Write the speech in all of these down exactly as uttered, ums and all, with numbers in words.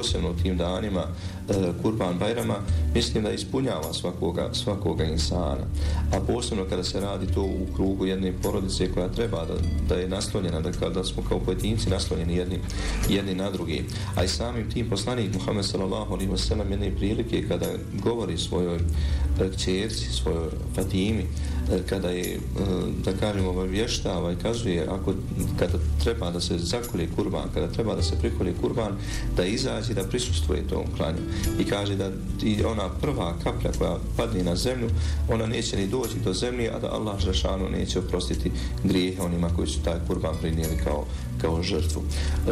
posebno u tim danima e, Kurban Bajrama, mislim da ispunjava svakoga, svakoga insana. A posebno kada se radi to u krugu jedne porodice koja treba da, da je naslonjena, da, da smo kao pojedinci naslonjeni jedni, jedni na drugi. A i samim tim poslanik Muhammed sallallahu alejhi ve sellem jedne prilike kada govori svojoj kćerci, svojoj Fatimi, kada je, da kažemo, obavještava i kazuje ako, kada treba da se zakolje kurban, kada treba da se prikolje kurban, da izađe, da prisustvuje tom klanju. I kaže da i ona prva kaplja koja padne na zemlju, ona neće ni doći do zemlje, a da Allah želešanu neće oprostiti grijehe onima koji su taj kurban prinijeli kao, kao žrtvu.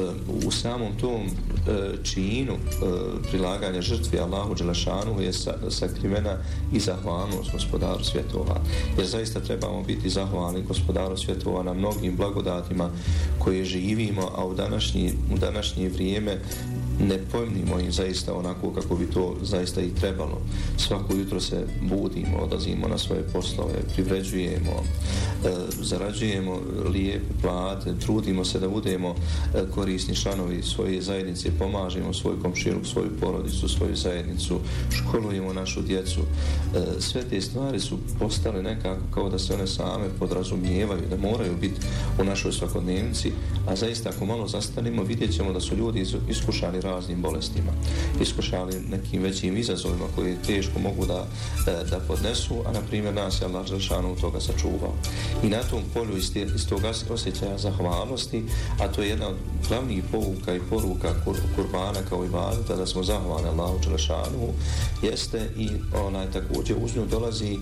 U samom tom činu prilaganja žrtvi Allahu želešanu je sakrivena i zahvalnost gospodaru svjetova. Jer zaista trebamo biti zahvalni gospodaru svjetova na mnogim blagodatima koje živimo, a u današnji, u današnje vrijeme ne pojmnimo im zaista onako kako bi to zaista i trebalo. Svako jutro se budimo, odlazimo na svoje poslove, privređujemo, e, zarađujemo lijepe plate, trudimo se da budemo e, korisni članovi svoje zajednice, pomažemo svoj komšiluk, svoju porodicu, svoju zajednicu, školujemo našu djecu. E, sve te stvari su postale nekako kao da se one same podrazumijevaju, da moraju biti u našoj svakodnevnici, a zaista ako malo zastanimo vidjet ćemo da su ljudi iskušani raznim bolestima, iskušali nekim većim izazovima koji teško mogu da, da podnesu, a na primjer nas je Allah želešanu toga sačuvao. I na tom polju iz, te, iz toga osjećaja zahvalnosti, a to je jedna od glavnih pouka i poruka kur, kurbana kao ibadeta, da smo zahvalni Allahu želešanu, jeste i onaj također uz nju dolazi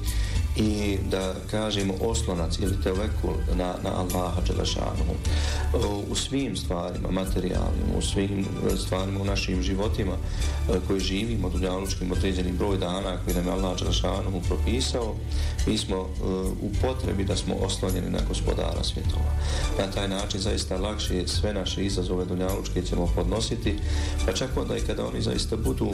i da kažemo oslonac ili tevekul na, na Allaha želešanu. U svim stvarima materijalnim, u svim stvarima u našim životima koji živimo dunjalučkim određenim broj dana koji nam je Allah želešanu propisao, mi smo u potrebi da smo oslonjeni na gospodara svjetova. Na taj način zaista lakše sve naše izazove dunjalučke ćemo podnositi, pa čak onda i kada oni zaista budu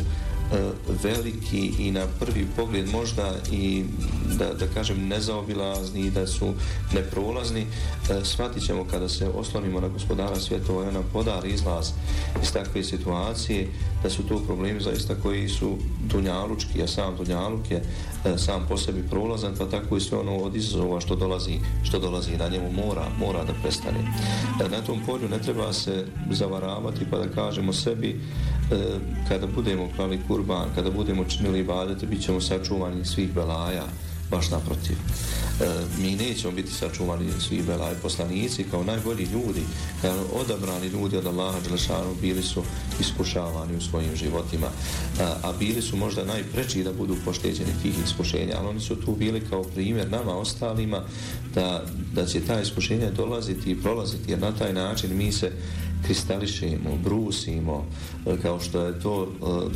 veliki i na prvi pogled možda i da, da kažem nezaobilazni, da su neprolazni, shvatit ćemo kada se oslonimo na gospodara svjetova i ona podari izlaz iz takve situacije, da su to problemi zaista koji su dunjalučki, a sam dunjaluk je sam po sebi prolazan, pa tako i sve ono od izazova što dolazi, što dolazi na njemu mora, mora da prestane. Na tom polju ne treba se zavaravati pa da kažemo sebi kada budemo klali kurban, kada budemo činili ibadete, bit ćemo sačuvani svih belaja. Baš naprotiv. E, mi nećemo biti sačuvani svih belaja. Poslanici kao najbolji ljudi, kao odabrani ljudi od Allaha dželešanu bili su iskušavani u svojim životima. A, a bili su možda najpreči da budu pošteđeni tih iskušenja, ali oni su tu bili kao primjer nama ostalima da, da će ta iskušenja dolaziti i prolaziti, jer na taj način mi se kristališemo, brusimo, kao što je to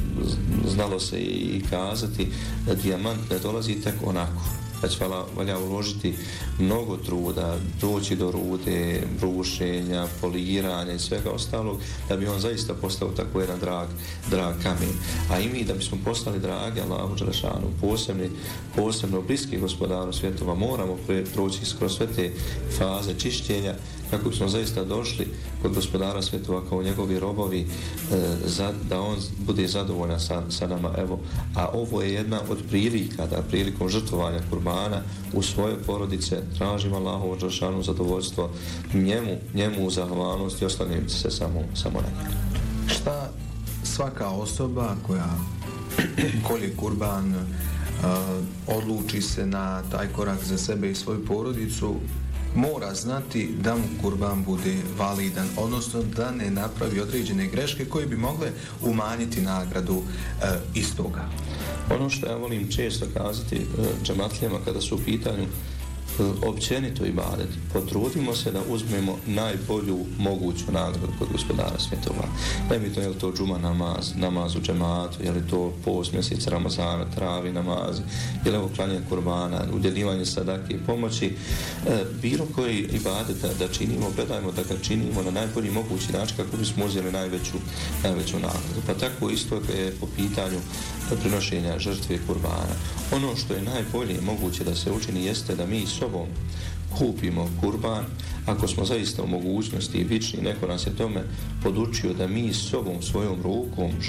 znalo se i kazati, dijamant ne dolazi tek onako. Već valja uložiti mnogo truda, doći do rude, brušenja, poliranja i svega ostalog, da bi on zaista postao tako jedan drag, drag kamen. A i mi da bismo postali dragi Allahu dželešanu, posebni, posebno bliski gospodaru svjetova, moramo proći kroz sve te faze čišćenja kako bismo zaista došli kod gospodara svjetova kao njegovi robovi, e, za, da on bude zadovoljan sa, sa nama. Evo, a ovo je jedna od prilika da prilikom žrtvovanja kurbana u svoje porodice tražimo Allahovu dželešanu zadovoljstvo, njemu, njemu u zahvalnost i oslanjujemo se samo, samo na njega. Šta svaka osoba koja kolje kurban, uh, odluči se na taj korak za sebe i svoju porodicu, mora znati da mu kurban bude validan, odnosno da ne napravi određene greške koje bi mogle umanjiti nagradu e, iz toga. Ono što ja volim često kazati e, džematlijama kada su u pitanju općenito ibadet, potrudimo se da uzmemo najbolju moguću nagradu kod gospodara svjetova. Nebitno je li to džuma namaz, namaz u džematu, je li to post mjeseca Ramazana, travi namazi, je li ovo klanje kurbana, udjeljivanje sadake i pomoći. E, bilo koji ibadet da, da činimo, gledajmo da ga činimo na najbolji mogući način kako bismo uzeli najveću, najveću nagradu. Pa tako isto je po pitanju prinošenja žrtve kurbana. Ono što je najbolje moguće da se učini jeste da mi sobom kupimo kurban, ako smo zaista u mogućnosti i vični, neko nas je tome podučio da mi sobom svojom rukom